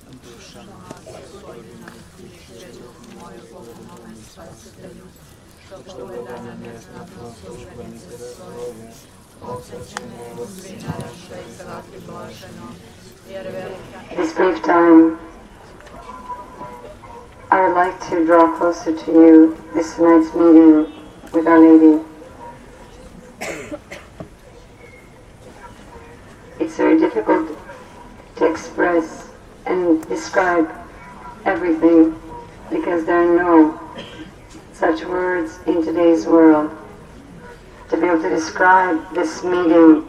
душа наша, мою Богу, Спасителю, що поведе мене на прослужбенице своє, обсечене сина нашого і блажено, This brief time, I would like to draw closer to you this night's meeting with Our Lady. It's very difficult to express and describe everything because there are no such words in today's world. To be able to describe this meeting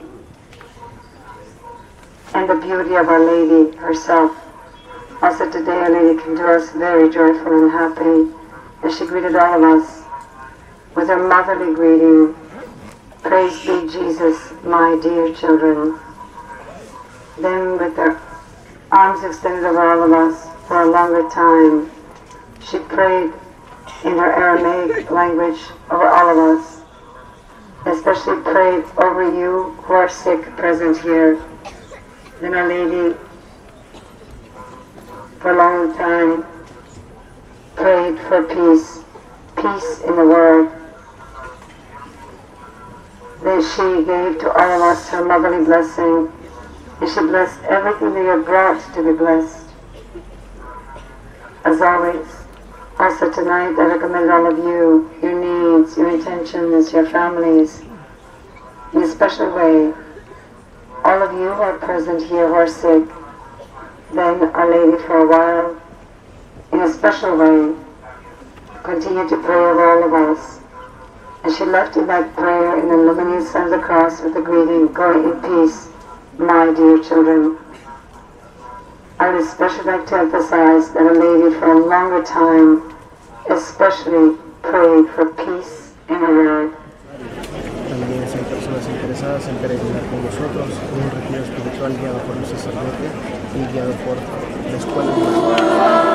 and the beauty of Our Lady herself. Also today Our Lady came to us very joyful and happy as she greeted all of us with her motherly greeting, "Praise be Jesus, my dear children." Then with her arms extended over all of us for a longer time, she prayed in her Aramaic language over all of us, especially prayed over you who are sick present here. Then Our Lady, for a long time, prayed for peace, peace in the world. Then she gave to all of us her motherly blessing, and she blessed everything that you have brought to be blessed. As always, also tonight I recommend all of you, your needs, your intentions, your families, in a special way. All of you who are present here who are sick, then Our Lady for a while, in a special way, continue to pray over all of us. And she left in that prayer in the luminous sign of the cross with the greeting, "Go in peace, my dear children." I would especially like to emphasize that Our Lady for a longer time especially prayed for peace in the world. También si hay personas interesadas en peregrinar con nosotros en un retiro espiritual guiado por un sacerdote y guiado por la escuela de